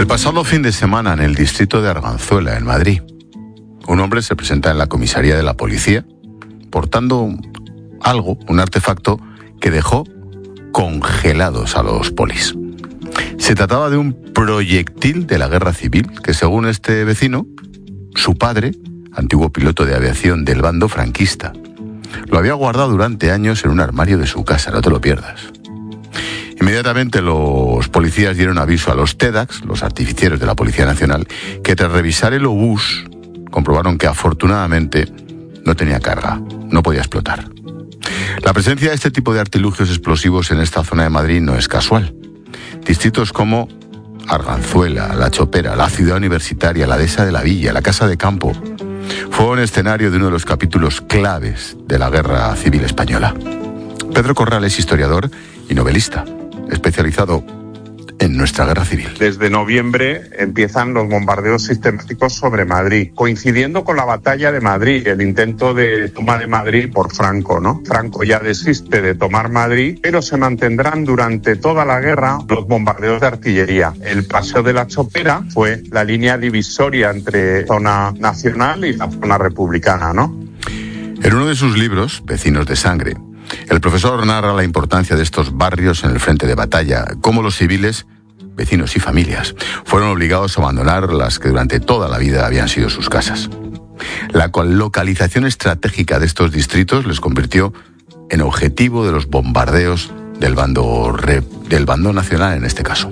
pasado fin de semana, en el distrito de Arganzuela, en Madrid, un hombre se presenta en la comisaría de la policía portando algo, un artefacto que dejó congelados a los polis. Se trataba de un proyectil de la guerra civil que, según este vecino, su padre, antiguo piloto de aviación del bando franquista, lo había guardado durante años en un armario de su casa. No te lo pierdas. Inmediatamente los policías dieron aviso a los TEDx, los artificieros de la Policía Nacional, que tras revisar el obús comprobaron que afortunadamente no tenía carga, no podía explotar. La presencia de este tipo de artilugios explosivos en esta zona de Madrid no es casual. Distritos como Arganzuela, La Chopera, la Ciudad Universitaria, la Dehesa de la Villa, la Casa de Campo, fueron escenario de uno de los capítulos claves de la Guerra Civil Española. Pedro Corral es historiador y novelista, especializado en nuestra guerra civil. Desde noviembre empiezan los bombardeos sistemáticos sobre Madrid, coincidiendo con la batalla de Madrid, el intento de toma de Madrid por Franco, ¿no? Franco ya desiste de tomar Madrid, pero se mantendrán durante toda la guerra los bombardeos de artillería. El Paseo de la Chopera fue la línea divisoria entre zona nacional y la zona republicana, ¿no? En uno de sus libros, Vecinos de Sangre, el profesor narra la importancia de estos barrios en el frente de batalla, cómo los civiles, vecinos y familias, fueron obligados a abandonar las que durante toda la vida habían sido sus casas. La localización estratégica de estos distritos les convirtió en objetivo de los bombardeos del bando nacional en este caso.